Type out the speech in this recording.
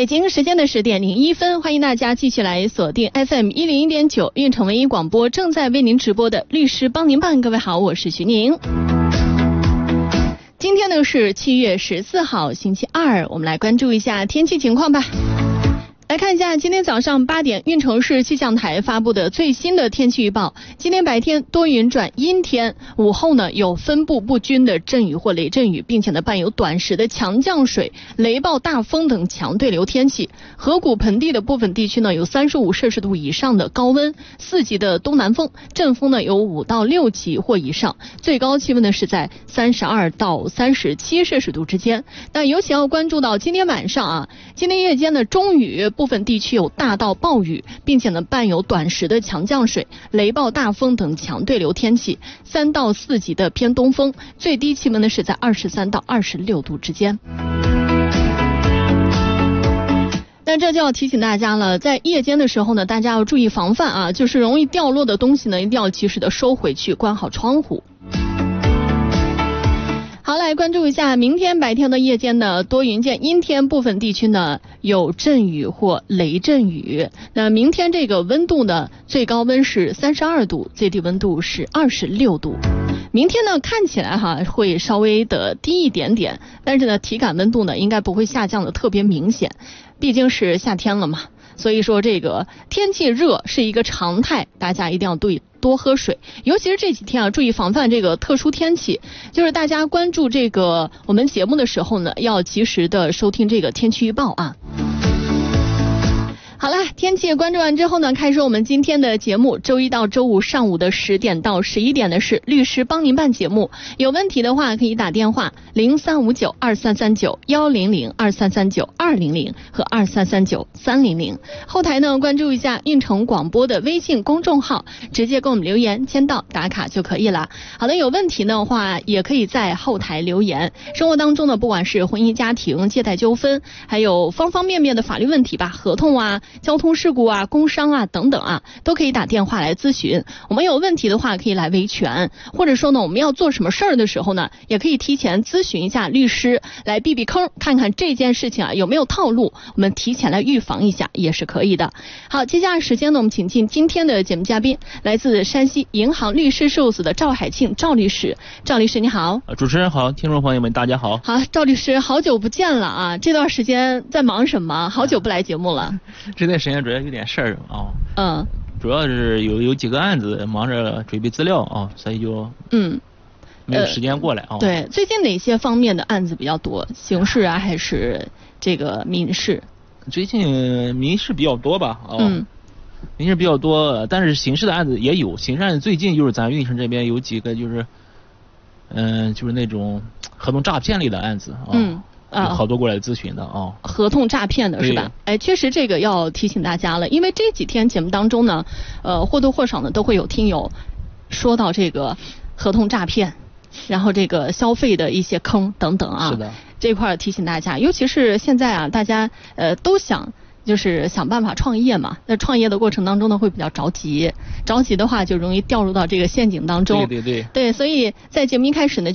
北京时间的10点01分，欢迎大家继续来锁定 FM 101.9运城文艺广播，正在为您直播的律师帮您办。各位好，我是徐宁。今天呢是7月14号星期二，我们来关注一下天气情况吧。来看一下今天早上8点运城市气象台发布的最新的天气预报。今天白天多云转阴天，午后呢有分布不均的阵雨或雷阵雨，并且呢伴有短时的强降水、雷暴、大风等强对流天气。河谷盆地的部分地区呢有35摄氏度以上的高温，4级的东南风，阵风呢有5到6级或以上，最高气温呢是在32到37摄氏度之间。那尤其要关注到今天晚上啊，今天夜间的中雨，部分地区有大到暴雨，并且呢伴有短时的强降水、雷暴、大风等强对流天气，3到4级的偏东风，最低气温呢是在23到26度之间。那这就要提醒大家了，在夜间的时候呢，大家要注意防范啊，就是容易掉落的东西呢，一定要及时的收回去，关好窗户。好，来关注一下明天白天的夜间的多云见阴天，部分地区呢有阵雨或雷阵雨。那明天这个温度呢，最高温是32度，最低温度是26度。明天呢看起来会稍微的低一点点，但是呢体感温度呢应该不会下降的特别明显，毕竟是夏天了嘛。所以说这个天气热是一个常态，大家一定要多喝水，尤其是这几天啊，注意防范这个特殊天气。就是大家关注这个我们节目的时候呢，要及时的收听这个天气预报啊。好啦，天气关注完之后呢，开始我们今天的节目。周一到周五上午的10点到11点的是律师帮您办节目，有问题的话可以打电话03592339-100、2339-200和2339-300。后台呢关注一下运城广播的微信公众号，直接给我们留言签到打卡就可以了。好的，有问题的话也可以在后台留言。生活当中呢，不管是婚姻家庭、借贷纠纷，还有方方面面的法律问题吧，合同啊、交通事故啊、工伤啊等等啊，都可以打电话来咨询。我们有问题的话可以来维权，或者说呢我们要做什么事儿的时候呢，也可以提前咨询一下律师，来避避坑，看看这件事情啊有没有套路，我们提前来预防一下也是可以的。好，接下来时间呢，我们请进今天的节目嘉宾，来自山西银行律师事务所的赵海庆赵律师。赵律师你好。 主持人好，听众朋友们大家好。 好，赵律师好久不见了啊，这段时间在忙什么？好久不来节目了。 这段时间主要有点事儿啊，主要是有几个案子忙着准备资料啊，所以就没有时间过来啊。 对，最近哪些方面的案子比较多？刑事啊，还是这个民事？ 最近民事比较多吧，民事比较多，但是刑事的案子也有。刑事案子最近就是咱运城这边有几个就是那种合同诈骗类的案子啊。好多过来咨询的啊， 合同诈骗的是吧？哎，确实这个要提醒大家了，因为这几天节目当中呢，或多或少呢都会有听友说到这个合同诈骗，然后这个消费的一些坑等等啊。 是的， 这块提醒大家，尤其是现在啊，大家都想办法创业嘛，在创业的过程当中呢会比较着急的话就容易掉入到这个陷阱当中。 对， 所以在节目一开始呢